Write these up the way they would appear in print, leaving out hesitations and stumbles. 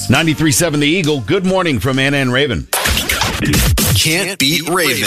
93.7 The Eagle. Good morning from Anna and Raven. Can't beat Raven.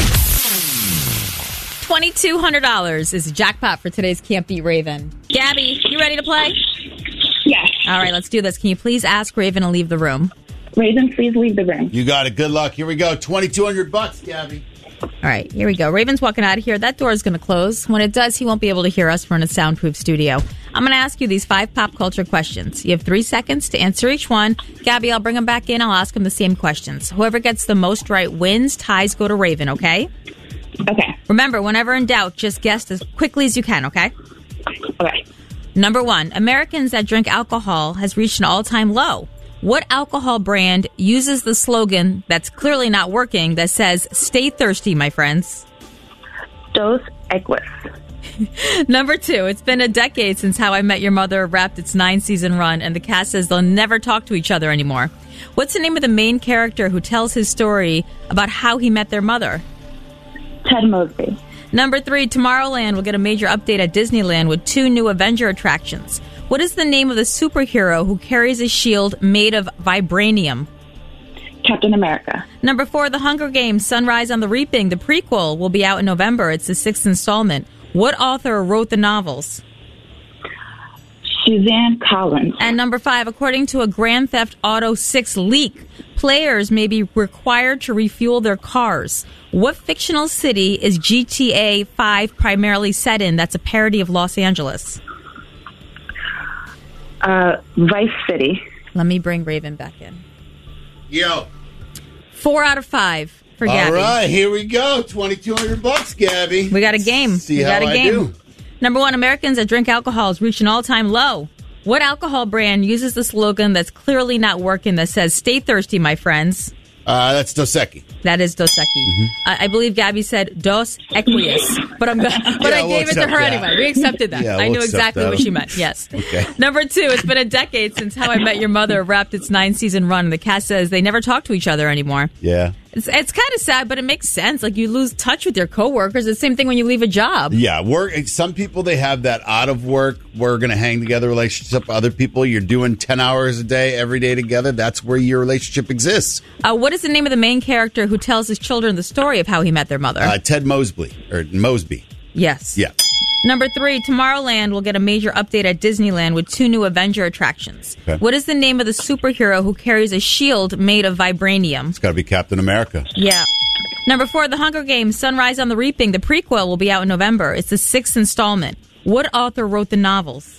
$2,200 is a jackpot for today's Can't Beat Raven. Gabby, you ready to play? Yes. All right, let's do this. Can you please ask Raven to leave the room? Raven, please leave the room. You got it. Good luck. Here we go. $2,200, Gabby. All right, here we go. Raven's walking out of here. That door is going to close. When it does, he won't be able to hear us. We're in a soundproof studio. I'm going to ask you these 5 pop culture questions. You have 3 seconds to answer each one. Gabby, I'll bring him back in. I'll ask him the same questions. Whoever gets the most right wins. Ties go to Raven, okay? Okay. Remember, whenever in doubt, just guess as quickly as you can, okay? Okay. Number 1, Americans that drink alcohol has reached an all-time low. What alcohol brand uses the slogan that's clearly not working that says, "Stay thirsty, my friends"? Dos Equis. Number 2, it's been a decade since How I Met Your Mother wrapped its 9-season run, and the cast says they'll never talk to each other anymore. What's the name of the main character who tells his story about how he met their mother? Ted Mosby. Number 3, Tomorrowland will get a major update at Disneyland with 2 new Avenger attractions. What is the name of the superhero who carries a shield made of vibranium? Captain America. Number 4, The Hunger Games, Sunrise on the Reaping, the prequel, will be out in November. It's the 6th installment. What author wrote the novels? Suzanne Collins. And number 5, according to a Grand Theft Auto 6 leak, players may be required to refuel their cars. What fictional city is GTA 5 primarily set in that's a parody of Los Angeles? Vice City. Let me bring Raven back in. Yo. 4 out of 5 for Gabby. All right, here we go. $2,200, Gabby. We got a game. See how I do. Number 1, Americans that drink alcohol has reached an all-time low. What alcohol brand uses the slogan that's clearly not working that says, "Stay thirsty, my friends"? That's Dos Equis. That is Dos Equis. Mm-hmm. I believe Gabby said Dos Equis, but I gave it to her anyway. We accepted that. Yeah, I we'll knew exactly accept that. what she meant. Yes. Okay. Number 2, it's been a decade since How I Met Your Mother wrapped its 9-season run, and the cast says they never talk to each other anymore. Yeah. It's kind of sad, but it makes sense. Like, you lose touch with your coworkers. It's the same thing when you leave a job. Yeah, some people, they have that out of work, we're going to hang together relationship. Other people, you're doing 10 hours a day, every day together. That's where your relationship exists. What is the name of the main character who tells his children the story of how he met their mother? Ted Mosby. Yes. Yeah. Number 3, Tomorrowland will get a major update at Disneyland with 2 new Avenger attractions. Okay. What is the name of the superhero who carries a shield made of vibranium? It's got to be Captain America. Yeah. Number 4, The Hunger Games, Sunrise on the Reaping, the prequel, will be out in November. It's the 6th installment. What author wrote the novels?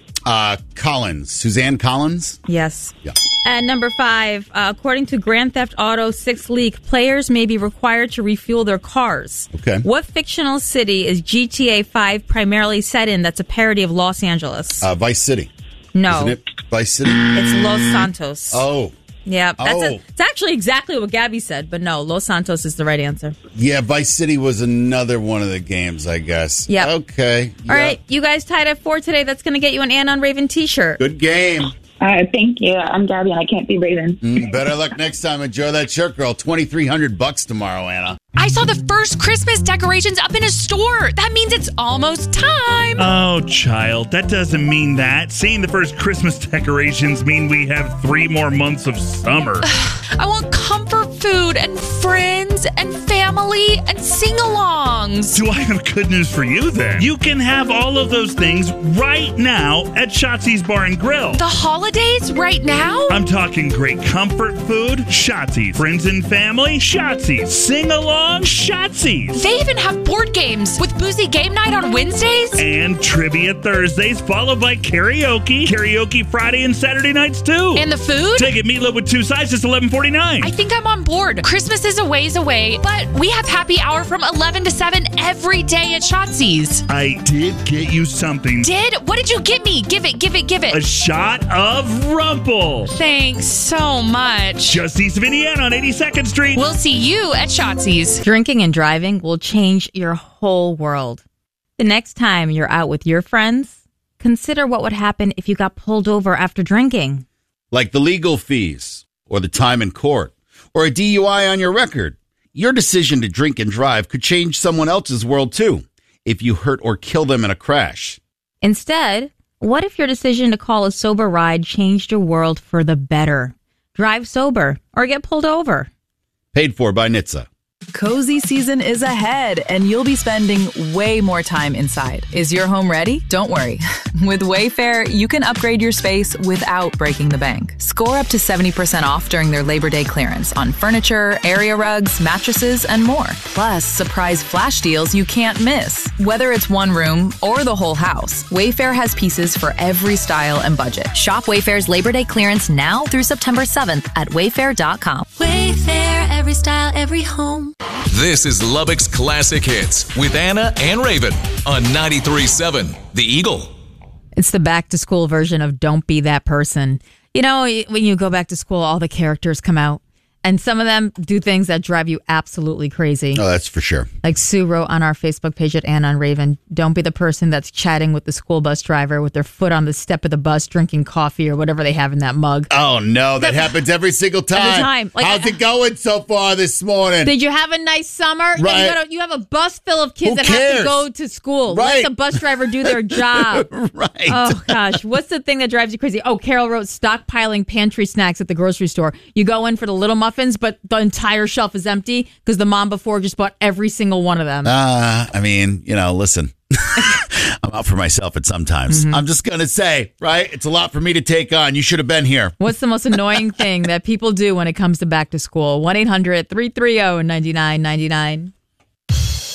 Collins. Suzanne Collins? Yes. Yeah. And number 5, according to Grand Theft Auto 6 leak, players may be required to refuel their cars. Okay. What fictional city is GTA 5 primarily set in that's a parody of Los Angeles? Vice City. No. Isn't it Vice City? It's Los Santos. Oh. Yeah, Oh. it's actually exactly what Gabby said, but no, Los Santos is the right answer. Yeah, Vice City was another one of the games, I guess. Yeah. Okay. All right, you guys tied at 4 today. That's going to get you an Ann on Raven t-shirt. Good game. Thank you. I'm Gabby, and I can't be Raven. Better luck next time. Enjoy that shirt, girl. $2,300 tomorrow, Anna. I saw the first Christmas decorations up in a store. That means it's almost time. Oh, child, that doesn't mean that. Seeing the first Christmas decorations mean we have 3 more months of summer. I want comfort food and friends and family and sing-alongs. Do I have good news for you, then? You can have all of those things right now at Shotzi's Bar and Grill. The holidays right now? I'm talking great comfort food, Shotzi's. Friends and family, Shotzi's. Sing-along, Shotzi's. They even have board games with boozy game night on Wednesdays. And trivia Thursdays, followed by karaoke. Karaoke Friday and Saturday nights, too. And the food? Take it meatloaf with 2 sides, just $11.49. I think I'm on board. Christmas is a ways away, but we have happy hour from 11 to 7 every day at Shotzi's. I did get you something. Did? What did you get me? Give it. A shot of Rumple. Thanks so much. Just east of Indiana on 82nd Street. We'll see you at Shotzi's. Drinking and driving will change your whole world. The next time you're out with your friends, consider what would happen if you got pulled over after drinking. Like the legal fees, or the time in court, or a DUI on your record. Your decision to drink and drive could change someone else's world, too, if you hurt or kill them in a crash. Instead, what if your decision to call a sober ride changed your world for the better? drive sober, or get pulled over. Paid for by NHTSA. Cozy season is ahead, and you'll be spending way more time inside. Is your home ready? Don't worry. With Wayfair, you can upgrade your space without breaking the bank. Score up to 70% off during their Labor Day clearance on furniture, area rugs, mattresses, and more. Plus, surprise flash deals you can't miss. Whether it's one room or the whole house, Wayfair has pieces for every style and budget. Shop Wayfair's Labor Day clearance now through September 7th at wayfair.com. Wayfair, every style, every home. This is Lubbock's Classic Hits with Anna and Raven on 93.7 The Eagle. It's the back to school version of Don't Be That Person. You know, when you go back to school, all the characters come out. And some of them do things that drive you absolutely crazy. Oh, that's for sure. Like Sue wrote on our Facebook page at Anna and Raven, don't be the person that's chatting with the school bus driver with their foot on the step of the bus, drinking coffee or whatever they have in that mug. Oh, no. That happens every single time. Every time. Like, how's it going so far this morning? Did you have a nice summer? Right. Yeah, you have a bus full of kids Who that cares? have to go to school. Right. Let the bus driver do their job. Right. Oh, gosh. What's the thing that drives you crazy? Oh, Carol wrote stockpiling pantry snacks at the grocery store. You go in for the little muffins, but the entire shelf is empty because the mom before just bought every single one of them. I mean, listen, I'm out for myself at sometimes. I'm just going to say, right? It's a lot for me to take on. You should have been here. What's the most annoying thing that people do when it comes to back to school? 1-800-330-9999.